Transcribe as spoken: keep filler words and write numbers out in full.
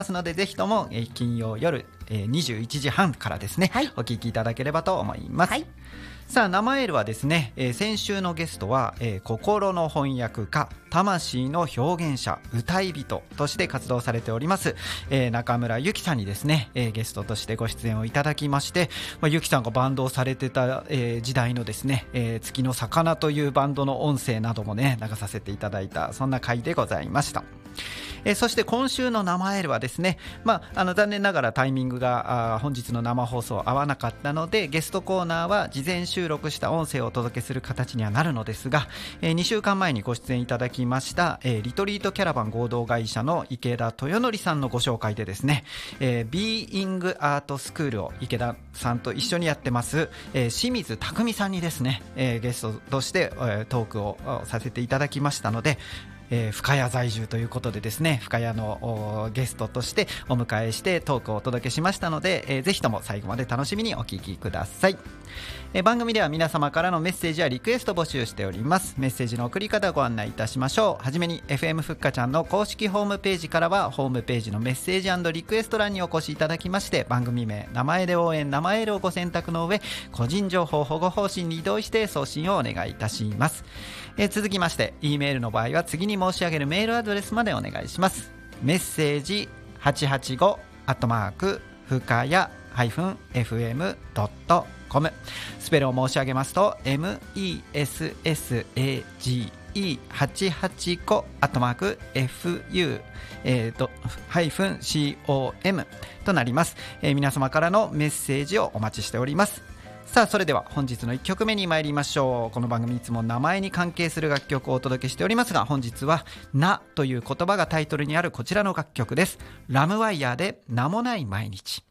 ますので、ぜひとも、えー、金曜夜、えー、にじゅういちじはんからですね、はい、お聞きいただければと思います、はい。さあ生エールはですね、えー、先週のゲストは、えー、心の翻訳家、魂の表現者、歌い人として活動されております、えー、中村ゆきさんにですね、えー、ゲストとしてご出演をいただきまして、まあ、ゆきさんがバンドをされてた、えー、時代のですね、えー、月の魚というバンドの音声などもね流させていただいた、そんな回でございました。えー、そして今週の生エールはですね、まあ、あの残念ながらタイミングが本日の生放送合わなかったので、ゲストコーナーは事前収録した音声をお届けする形にはなるのですが、えー、にしゅうかんまえにご出演いただきました、えー、リトリートキャラバン合同会社の池田豊則さんのご紹介でですね、えー、ビーイングアートスクールを池田さんと一緒にやってます、えー、清水匠さんにですね、えー、ゲストとして、えー、トークをさせていただきましたので、えー、深谷在住ということでですね、深谷のゲストとしてお迎えしてトークをお届けしましたので、えー、ぜひとも最後まで楽しみにお聞きください。えー、番組では皆様からのメッセージやリクエスト募集しております。メッセージの送り方をご案内いたしましょう。はじめに エフエム ふっかちゃんの公式ホームページからは、ホームページのメッセージ&リクエスト欄にお越しいただきまして、番組名、名前で応援、名前をご選択の上、個人情報保護方針に移動して送信をお願いいたします。えー、続きまして E メールの場合は次に申し上げるメールアドレスまでお願いします。メッセージはちはちごアットマークふかや エフエムドットコム、 スペルを申し上げますと メッセージはちはちごアットマーク エフユー ハイフン コム となります。えー、皆様からのメッセージをお待ちしております。さあそれでは本日のいっきょくめに参りましょう。この番組いつも名前に関係する楽曲をお届けしておりますが、本日はなという言葉がタイトルにあるこちらの楽曲です。ラムワイヤーで名もない毎日。